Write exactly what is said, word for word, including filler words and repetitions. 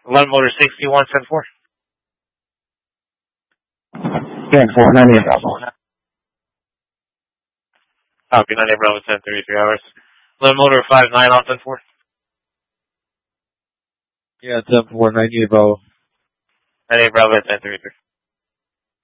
London Motor sixty-one ten four. ten four, ninety-eight Bravo. Copy, ninety-eight Bravo, ten thirty-three hours. London Motor five nine off ten four. Yeah, ten four, ninety-eight Bravo. ninety-eight Bravo, ten thirty-three.